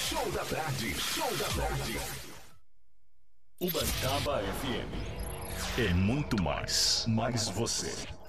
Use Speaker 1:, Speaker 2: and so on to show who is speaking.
Speaker 1: Show da tarde. Show da tarde.
Speaker 2: Ubatuba FM. É muito mais você.